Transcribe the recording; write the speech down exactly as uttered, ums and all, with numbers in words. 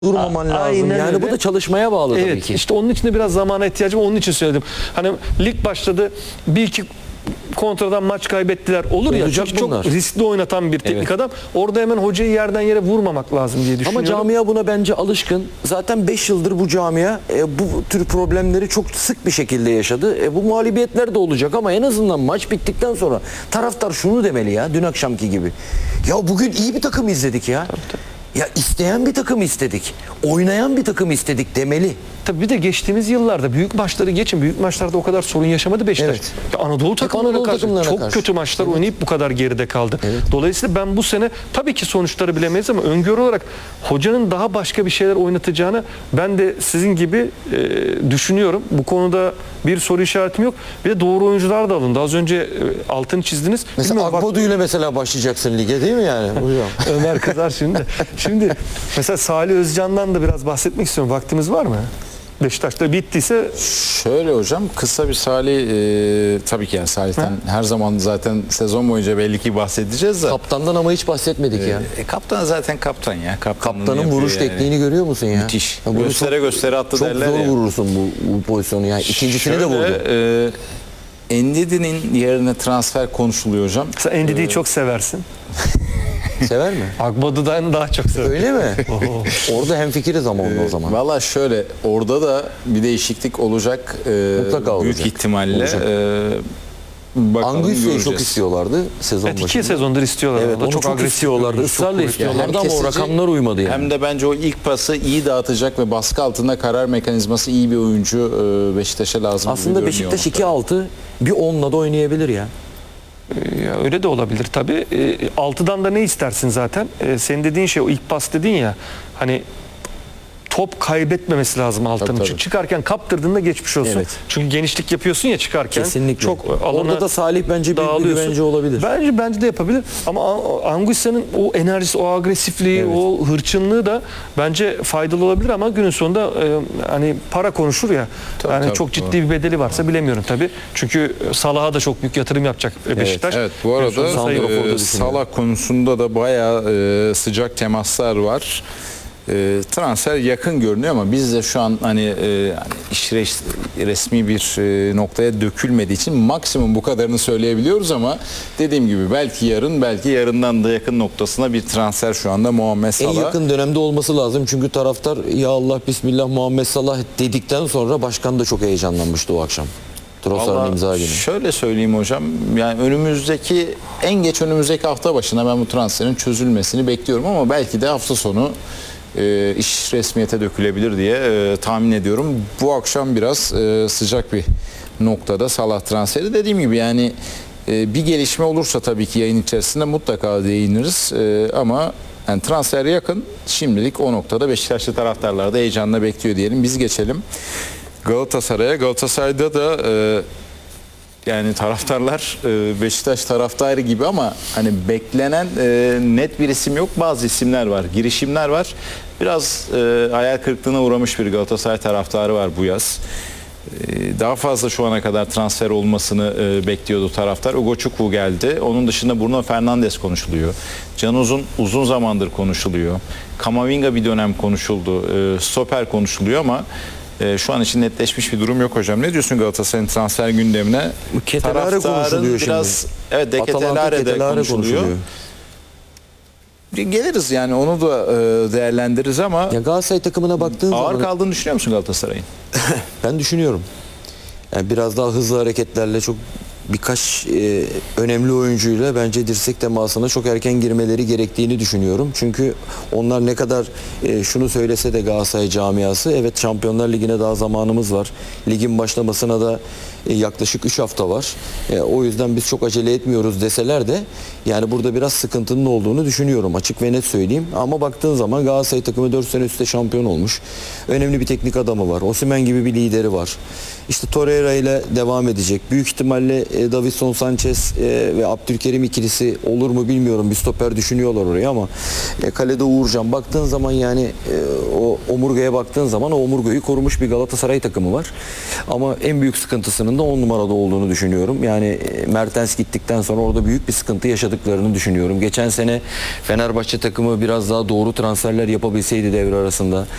durmaman A- lazım. aynen Yani öyle. bu da çalışmaya bağlı tabii Evet, ki. işte onun için de biraz zamana ihtiyacım var. Onun için söyledim. Hani lig başladı. Bir iki kontradan maç kaybettiler. Olur ya. Olacak Çünkü bunlar. çok riskli oynatan bir teknik Evet. adam. Orada hemen hocayı yerden yere vurmamak lazım diye düşünüyorum. Ama camia buna bence alışkın. Zaten beş yıldır bu camia e, bu tür problemleri çok sık bir şekilde yaşadı. E, bu mağlubiyetler de olacak ama en azından maç bittikten sonra taraftar şunu demeli ya, dün akşamki gibi. Ya bugün iyi bir takım izledik ya. Ya isteyen bir takım istedik. Oynayan bir takım istedik demeli. Tabii bir de geçtiğimiz yıllarda büyük maçları geçin. Büyük maçlarda o kadar sorun yaşamadı Beşiktaş. Evet. Ya Anadolu takımlarına Anadolu karşı takımlarına çok karşı. kötü maçlar Evet. oynayıp bu kadar geride kaldı. Evet. Dolayısıyla ben bu sene tabii ki sonuçları bilemeyiz ama öngörü olarak hocanın daha başka bir şeyler oynatacağını ben de sizin gibi e, düşünüyorum. Bu konuda bir soru işaretim yok. Bir de doğru oyuncular da alındı. Az önce e, altını çizdiniz. Mesela Bilmiyorum, bak- Akbodu ile mesela başlayacaksın lige değil mi yani? Hocam. Ömer kızar şimdi. Şimdi mesela Salih Özcan'dan da biraz bahsetmek istiyorum. Vaktimiz var mı? Beşiktaş'ta bittiyse Şöyle hocam, kısa bir Salih, e, tabii ki yani Salih'ten her zaman zaten sezon boyunca belli ki bahsedeceğiz de. Kaptandan ama hiç bahsetmedik ya. E, kaptan zaten kaptan ya. Kaptanlığını Kaptanın yapıyor vuruş yani. tekniğini görüyor musun ya? Müthiş. Ya bunu Göstere çok- göstere attı Çok derler zor ya. vurursun bu, bu pozisyonu yani. İkincisini de Şöyle, vurdu. E, Ndidi'nin yerine transfer konuşuluyor hocam. sen Ndidi'yi çok seversin. Sever mi? Akbadı'dan daha çok sever. Öyle mi? Orada hemfikiriz ama onda o zaman. Valla şöyle, orada da bir değişiklik olacak. E, Mutlaka büyük olacak. ihtimalle. Olacak. E, bakalım, Anguissa'yı göreceğiz. çok istiyorlardı sezon Evet, iki başında. sezondur istiyorlar. Evet, O da onu çok, agresif istiyorlardı. oyuncu, çok Israrla kuvvetli. istiyorlardı Hem ama o kesici, rakamlar uymadı yani. Hem de bence o ilk pası iyi dağıtacak ve baskı altında karar mekanizması iyi bir oyuncu e, Beşiktaş'a lazım gibi Aslında görünüyor Beşiktaş iki ortada. altı bir onla da oynayabilir ya. Ya öyle de olabilir tabii. E, altıdan da ne istersin zaten? E, senin dediğin şey o ilk pas dedin ya. Hani top kaybetmemesi lazım altının. Tabii, tabii. Çünkü çıkarken kaptırdığında geçmiş olsun. Evet. Çünkü genişlik yapıyorsun ya çıkarken. Kesinlikle. Çok alana Orada da Salih bence büyük bir dağılıyorsun. güvence olabilir. Bence bence de yapabilir. Ama A- Anguissa'nın o enerjisi, o agresifliği, Evet. o hırçınlığı da bence faydalı olabilir ama günün sonunda e, hani para konuşur ya. Tabii, yani tabii, çok ciddi bir bedeli varsa bilemiyorum tabii. Çünkü Salah'a da çok büyük yatırım yapacak Beşiktaş. Evet, bu arada Santrafor'da e, düşünüyorum. Salah konusunda da bayağı e, sıcak temaslar var. E, transfer yakın görünüyor ama biz de şu an hani e, yani iş res- resmi bir e, noktaya dökülmediği için maksimum bu kadarını söyleyebiliyoruz ama dediğim gibi belki yarın, belki yarından da yakın noktasına bir transfer şu anda Muhammed En Salah. yakın dönemde olması lazım çünkü taraftar ya Allah Bismillah Muhammed Salah dedikten sonra başkan da çok heyecanlanmıştı o akşam. Trossard'ın Vallahi imza günü. şöyle söyleyeyim hocam, yani önümüzdeki en geç önümüzdeki hafta başına ben bu transferin çözülmesini bekliyorum ama belki de hafta sonu e, iş resmiyete dökülebilir diye e, tahmin ediyorum. Bu akşam biraz e, sıcak bir noktada Salah transferi. Dediğim gibi yani e, bir gelişme olursa tabii ki yayın içerisinde mutlaka değiniriz e, ama yani transfer yakın, şimdilik o noktada Beşiktaşlı taraftarlar da heyecanla bekliyor diyelim. Biz geçelim Galatasaray'a. Galatasaray'da da e, yani taraftarlar e, Beşiktaş taraftarı gibi ama hani beklenen e, net bir isim yok. Bazı isimler var, girişimler var. Biraz e, hayal kırıklığına uğramış bir Galatasaray taraftarı var bu yaz. E, daha fazla şu ana kadar transfer olmasını e, bekliyordu taraftar. Ugo Çukwu geldi. Onun dışında Bruno Fernandes konuşuluyor. Can Uzun uzun zamandır konuşuluyor. Kamavinga bir dönem konuşuldu. E, stoper konuşuluyor ama e, şu an için netleşmiş bir durum yok hocam. Ne diyorsun Galatasaray'ın transfer gündemine? Ketelare Taraftarın konuşuluyor şimdi. biraz, evet, de Atalanta Ketelare de Ketelare konuşuluyor. Geliriz yani, onu da e, değerlendiririz ama Ya Galatasaray takımına baktığın ağır zaman kaldığını düşünüyor musun Galatasaray'ın? ben düşünüyorum. Yani biraz daha hızlı hareketlerle çok birkaç e, önemli oyuncuyla bence dirsek temasına çok erken girmeleri gerektiğini düşünüyorum. Çünkü onlar ne kadar e, şunu söylese de Galatasaray camiası, evet Şampiyonlar Ligi'ne daha zamanımız var. Ligin başlamasına da e, yaklaşık üç hafta var. E, o yüzden biz çok acele etmiyoruz deseler de yani burada biraz sıkıntının olduğunu düşünüyorum. Açık ve net söyleyeyim. Ama baktığın zaman Galatasaray takımı dört sene üstte şampiyon olmuş. Önemli bir teknik adamı var. Osimhen gibi bir lideri var. İşte Torreira ile devam edecek. Büyük ihtimalle e, Davinson Sanchez e, ve Abdülkerim ikilisi olur mu bilmiyorum. Bir stoper düşünüyorlar oraya ama e, kalede Uğurcan. Baktığın zaman yani e, o omurgaya baktığın zaman o omurgayı korumuş bir Galatasaray takımı var. Ama en büyük sıkıntısının takımlarının da on numarada olduğunu düşünüyorum. Yani e, Mertens gittikten sonra orada büyük bir sıkıntı yaşadıklarını düşünüyorum. Geçen sene Fenerbahçe takımı biraz daha doğru transferler yapabilseydi devre arasında,